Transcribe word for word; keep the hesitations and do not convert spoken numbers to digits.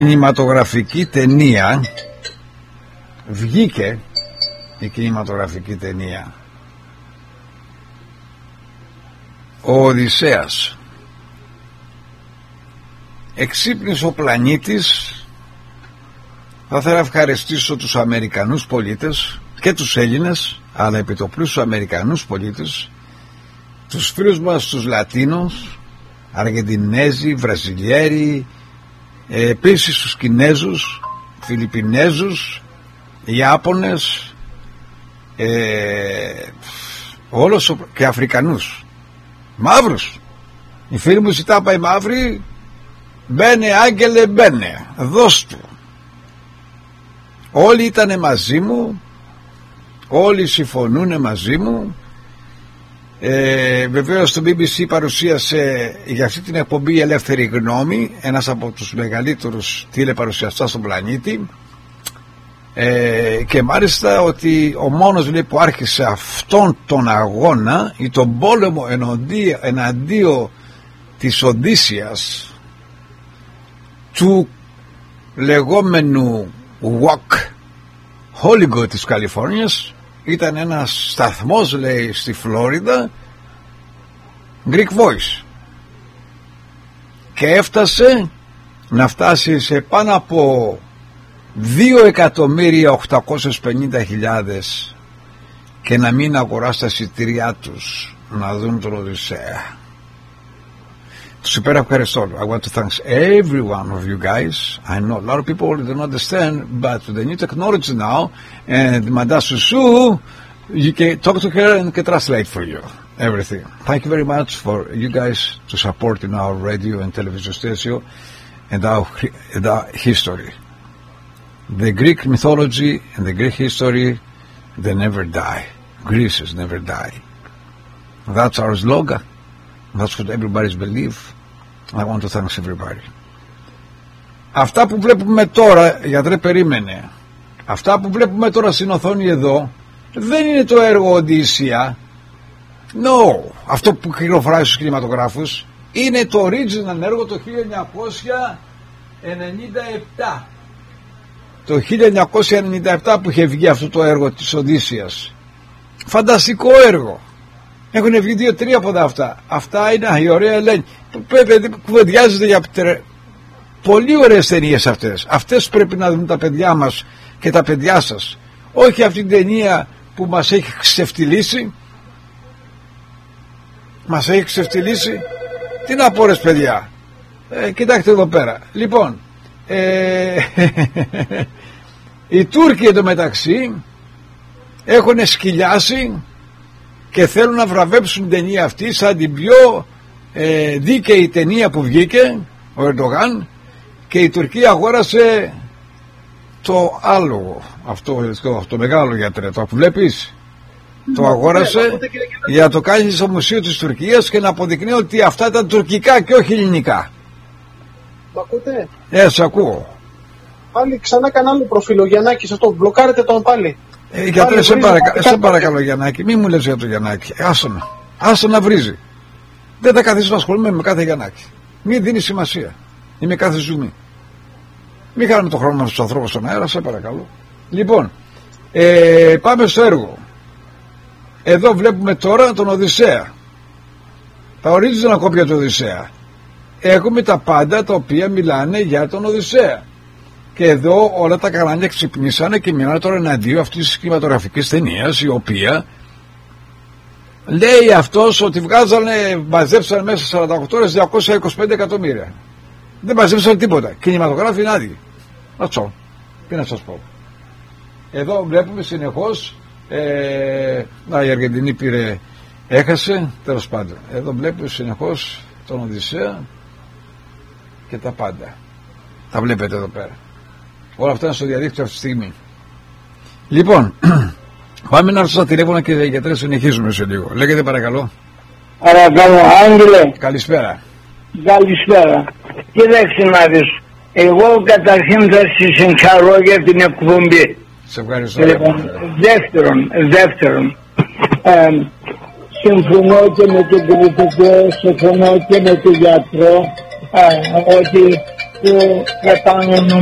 κινηματογραφική ταινία βγήκε, η κινηματογραφική ταινία ο Οδυσσέας. Εξύπνησε ο πλανήτης. Θα ήθελα να ευχαριστήσω τους Αμερικανούς πολίτες και τους Έλληνες, αλλά επί το πλούς τους Αμερικανούς πολίτες, τους φίλους μας τους Λατίνους, Αργεντινέζοι, Βραζιλιέροι, ε, επίσης τους Κινέζους, Φιλιππινέζους, Ιάπωνες, ε, όλος και Αφρικανούς, μαύρους. Οι φίλοι μου ζητάπα οι μαύροι, μπαίνε άγγελε μπαίνε, δώσ' του. Όλοι ήτανε μαζί μου, όλοι συμφωνούνε μαζί μου. Ε, βεβαίως το μπι μπι σι παρουσίασε για αυτή την εκπομπή Ελεύθερη Γνώμη, ένας από τους μεγαλύτερους τηλεπαρουσιαστές στον πλανήτη, ε, και μάλιστα ότι ο μόνος λέει, που άρχισε αυτόν τον αγώνα ή τον πόλεμο εναντίον, εναντίον της Οδύσσειας, του λεγόμενου Walk Hollywood της Καλιφόρνιας, ήταν ένας σταθμός, λέει, στη Φλόριντα, Greek Voice, και έφτασε να φτάσει σε πάνω από δύο εκατομμύρια οκτακόσιες πενήντα χιλιάδες και να μην αγοράσει τα εισιτήριά τους να δουν τον Οδυσσέα. Τους υπέρα ευχαριστώ. I want to thank every one of you guys. I know a lot of people don't understand, but with the new technology now, and Madame Susu, you can talk to her and can translate for you everything. Thank you very much for you guys to support in our radio and television station and our, and our history. The Greek mythology and the Greek history, they never die. Greece has never died. That's our slogan. That's what everybody's believe. I want to thank everybody. Αυτά που βλέπουμε τώρα, γιατρέ, περίμενε. Αυτά που βλέπουμε τώρα στην οθόνη εδώ δεν είναι το έργο Οδύσσεια. No. Αυτό που κυκλοφοράει στους κινηματογράφους είναι το original έργο το χίλια εννιακόσια ενενήντα επτά. Το χίλια εννιακόσια ενενήντα επτά που είχε βγει αυτό το έργο της Οδύσσειας. Φανταστικό έργο. Έχουν βγει δύο-τρία από αυτά. Αυτά είναι η ωραία Ελένη. Κουβεντιάζεται για πολύ ωραίες ταινίες αυτές. Αυτές πρέπει να δουν τα παιδιά μας και τα παιδιά σας. Όχι αυτή την ταινία που μας έχει ξεφτυλίσει. Μας έχει ξεφτυλίσει. Τι να πω, ρε παιδιά. Ε, κοιτάξτε εδώ πέρα. Λοιπόν, ε, οι Τούρκοι εντωμεταξύ έχουν σκυλιάσει και θέλουν να βραβεύσουν την ταινία αυτή σαν την πιο ε, δίκαιη ταινία που βγήκε, ο Ερντογάν, και η Τουρκία αγόρασε το άλογο, αυτό το, το μεγάλο, γιατρέ, το βλέπεις, το αγόρασε για να το κάνει στο Μουσείο της Τουρκίας και να αποδεικνύει ότι αυτά ήταν τουρκικά και όχι ελληνικά. Μ' ακούτε? Ε, σε ακούω. Πάλι ξανά κανάλι προφίλ ο Γιαννάκης, αυτό, μπλοκάρετε τον πάλι. Ε, γιατρέ, σε, παρακα... σε παρακαλώ, Γιαννάκη, μη μου λες για το Γιαννάκη. Άστο να, άστο να βρίζει. Δεν θα καθίσεις να ασχολούμαι με κάθε Γιαννάκη. Μην δίνει σημασία. Είμαι κάθε ζουμί. Μην χάνουμε το χρόνο μας στους ανθρώπους στον αέρα, σε παρακαλώ. Λοιπόν, ε, πάμε στο έργο. Εδώ βλέπουμε τώρα τον Οδυσσέα. Τα original κόπια του Οδυσσέα. Έχουμε τα πάντα τα οποία μιλάνε για τον Οδυσσέα. Και εδώ όλα τα κανάλια ξυπνήσανε και μιλάνε τώρα εναντίον αυτής της κινηματογραφικής ταινίας, η οποία λέει αυτός ότι βγάζανε, μαζέψανε μέσα σε σαράντα οκτώ ώρες διακόσια είκοσι πέντε εκατομμύρια. Δεν μαζέψανε τίποτα. Κινηματογράφοι είναι άδειοι. Αυτό. Τι να σας πω. Εδώ βλέπουμε συνεχώς, ε, να, η Αργεντινή πήρε, έχασε, τέλος πάντων. Εδώ βλέπουμε συνεχώς τον Οδυσσέα και τα πάντα. Τα βλέπετε εδώ πέρα. Όλα αυτά είναι στο διαδίκτυο αυτή τη στιγμή. Λοιπόν, πάμε να έρθω στα τηλέφωνα και γιατρέ, συνεχίζουμε σε λίγο. Λέγεται παρακαλώ. Παρακαλώ, Άγγελε. Καλησπέρα. Καλησπέρα. Κοίταξε να δεις. Εγώ καταρχήν θα σε συγχαρώ για την εκπομπή. Σε ευχαριστώ. Λοιπόν, δεύτερον, δεύτερον, ε, συμφωνώ και με τον κριτικό, συμφωνώ και με τον γιατρό, ε, ότι που επανενωμάτωσαν